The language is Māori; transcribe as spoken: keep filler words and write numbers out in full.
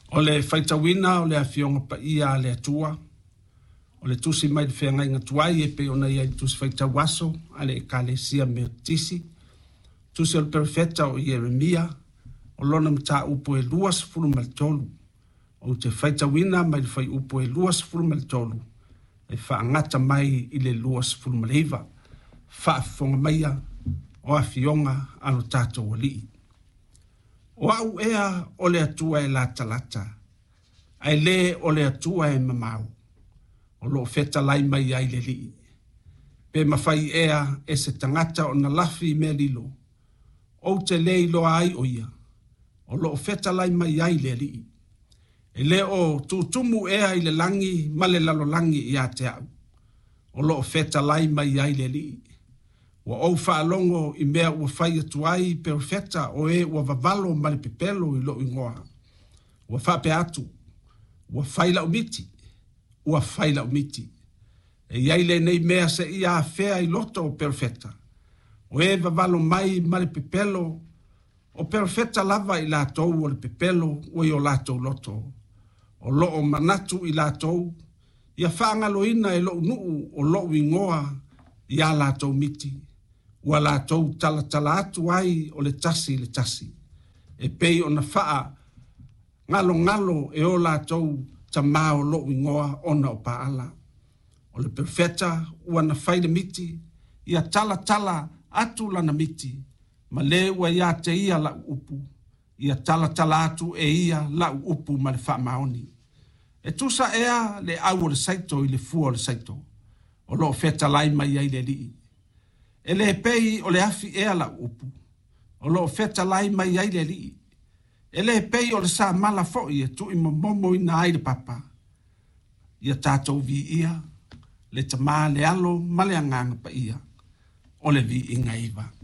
O le faitawina o le afionga pa ia le atua. O le tusi mai le whenga inga tuai e pe ona ia i tusi faitawaso ale e kalesia me tisi. Tusi o le perfeta o Yeremia o lona mta upo e luas fulu mal tolu. O te faitawina mai le fai upo e luas fulu mal tolu. E wha angata mai i le luas fulu mal hiva. Wha fonga maia o afionga anu tato wali. O au ea o le atua e lata lata. Ai le o le atua e mamau. O lo feta lai mai ai le li. Pe mawhai ea e se tangata o na lafi me lilo. O te le ilo ai o ia. O lo feta lai mai ai le li. E le o tutumu ea i le langi ma le lalo langi i a te au. O lo feta lai mai ai le li. Wa o whaalongo i mea ua whai atuai perfeta o e ua vavalo ma le pepelo i lo ingoa. Ua whape atu. Ua whaila umiti. Ua whaila umiti. E iaile nei mea se ia a whea i loto o perfeta. O e vavalo mai ma le pepelo. O perfeta lava i lātou o le pepelo o i o lātou loto. O loo manatu i lātou. Ia whaangaloina e loo nuu o loo ingoa i a lātou miti. Ua lātou tala tala atu ai o le tasi le tasi. E pei o na whaa ngalo ngalo e o lātou ta mao lo ingoa ona o paala. O le perfeta ua na whaile miti, ia tala tala atu lana miti, ma le ua ia te ia la upu, ia tala tala atu e ia la upu ma le wha maoni. E tusa ea le au o le saito i le fua o le saito, o lo feta lai mai ai le lii. E le pei o le afi ea la upu, o lo feta lai mai ai le lii. E le pei o le sa mala foi e tu i momo i na aire papa. Ia tātou vi ia, le tama le alo ma le anganga pa ia, o le vi inga iwa.